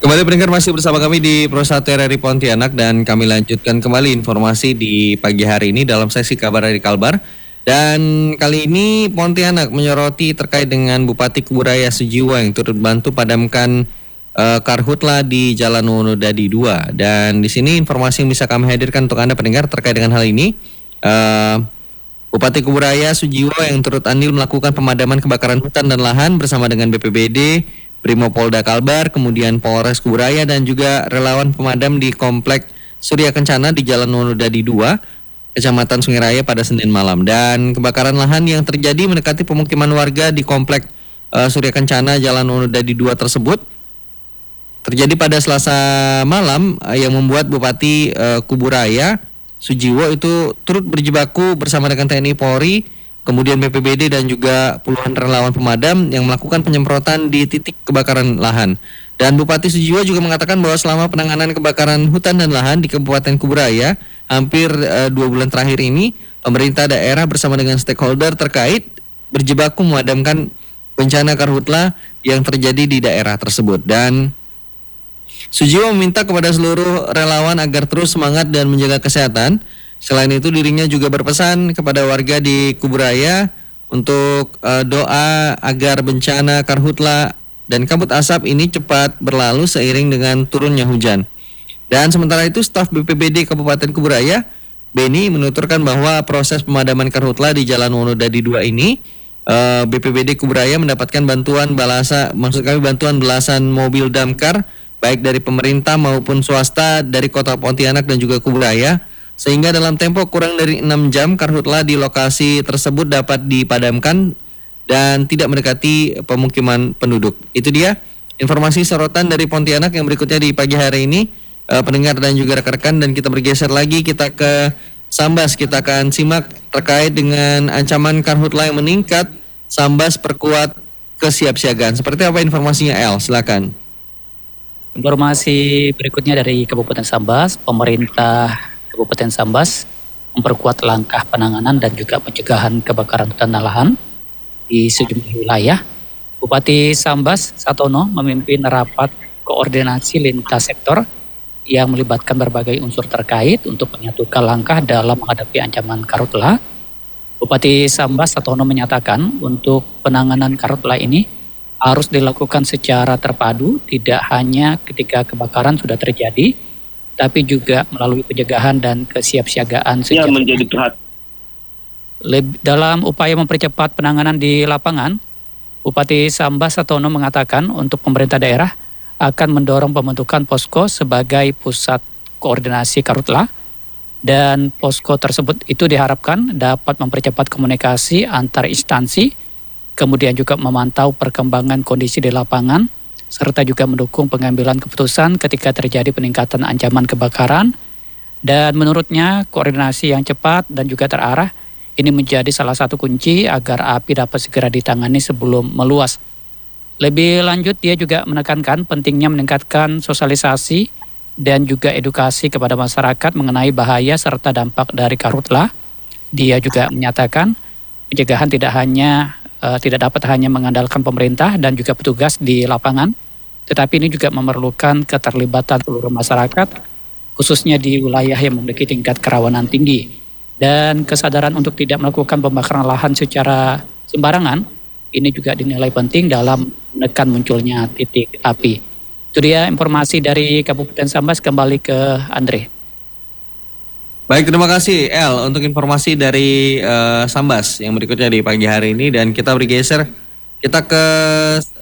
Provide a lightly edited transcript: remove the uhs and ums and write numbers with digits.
Kembali pendengar masih bersama kami di Pro 1 RRI Pontianak dan kami lanjutkan kembali informasi di pagi hari ini dalam sesi kabar dari Kalbar. Dan kali ini Pontianak menyoroti terkait dengan Bupati Kuburaya Sujiwo yang turut bantu padamkan karhutla di Jalan Wonodadi 2. Dan di sini informasi yang bisa kami hadirkan untuk Anda pendengar terkait dengan hal ini. Bupati Kuburaya Sujiwo yang turut andil melakukan pemadaman kebakaran hutan dan lahan bersama dengan BPBD, Brimopolda Kalbar, kemudian Polres Kuburaya dan juga relawan pemadam di Komplek Surya Kencana di Jalan Wonodadi 2, Kecamatan Sungai Raya pada Senin malam. Dan kebakaran lahan yang terjadi mendekati pemukiman warga di Komplek Surya Kencana Jalan Wonodadi 2 tersebut terjadi pada Selasa malam yang membuat Bupati Kuburaya Sujiwo itu turut berjibaku bersama dengan TNI Polri, kemudian BPBD dan juga puluhan relawan pemadam yang melakukan penyemprotan di titik kebakaran lahan. Dan Bupati Sujiwo juga mengatakan bahwa selama penanganan kebakaran hutan dan lahan di Kabupaten Kuburaya hampir 2 bulan terakhir ini, pemerintah daerah bersama dengan stakeholder terkait berjibaku memadamkan bencana karhutla yang terjadi di daerah tersebut. Dan Sujiwo meminta kepada seluruh relawan agar terus semangat dan menjaga kesehatan. Selain itu dirinya juga berpesan kepada warga di Kuburaya untuk doa agar bencana karhutla dan kabut asap ini cepat berlalu seiring dengan turunnya hujan. Dan sementara itu staf BPBD Kabupaten Kuburaya, Beni, menuturkan bahwa proses pemadaman karhutla di Jalan Wonodadi 2 ini BPBD Kuburaya mendapatkan bantuan belasan mobil damkar baik dari pemerintah maupun swasta dari Kota Pontianak dan juga Kuburaya, sehingga dalam tempo kurang dari 6 jam karhutla di lokasi tersebut dapat dipadamkan dan tidak mendekati pemukiman penduduk. Itu dia informasi sorotan dari Pontianak yang berikutnya di pagi hari ini, pendengar dan juga rekan-rekan. Dan kita bergeser lagi, kita ke Sambas. Kita akan simak terkait dengan ancaman karhutla yang meningkat. Sambas perkuat kesiapsiagaan. Seperti apa informasinya, El? Silakan. Informasi berikutnya dari Kabupaten Sambas, pemerintah Kabupaten Sambas memperkuat langkah penanganan dan juga pencegahan kebakaran hutan dan lahan di sejumlah wilayah. Bupati Sambas Satono memimpin rapat koordinasi lintas sektor yang melibatkan berbagai unsur terkait untuk menyatukan langkah dalam menghadapi ancaman karhutla. Bupati Sambas Satono menyatakan untuk penanganan karhutla ini harus dilakukan secara terpadu, tidak hanya ketika kebakaran sudah terjadi, tapi juga melalui pencegahan dan kesiapsiagaan sejak menjadi perhatian. Dalam upaya mempercepat penanganan di lapangan, Bupati Sambas Satono mengatakan untuk pemerintah daerah akan mendorong pembentukan posko sebagai pusat koordinasi karhutla, dan posko tersebut itu diharapkan dapat mempercepat komunikasi antar instansi, kemudian juga memantau perkembangan kondisi di lapangan, serta juga mendukung pengambilan keputusan ketika terjadi peningkatan ancaman kebakaran. Dan menurutnya koordinasi yang cepat dan juga terarah ini menjadi salah satu kunci agar api dapat segera ditangani sebelum meluas. Lebih lanjut, dia juga menekankan pentingnya meningkatkan sosialisasi dan juga edukasi kepada masyarakat mengenai bahaya serta dampak dari karhutla. Dia juga menyatakan pencegahan tidak dapat hanya mengandalkan pemerintah dan juga petugas di lapangan, tetapi ini juga memerlukan keterlibatan seluruh masyarakat, khususnya di wilayah yang memiliki tingkat kerawanan tinggi. Dan kesadaran untuk tidak melakukan pembakaran lahan secara sembarangan, ini juga dinilai penting dalam menekan munculnya titik api. Itu dia informasi dari Kabupaten Sambas. Kembali ke Andre. Baik, terima kasih El untuk informasi dari Sambas yang berikutnya di pagi hari ini. Dan kita bergeser, kita ke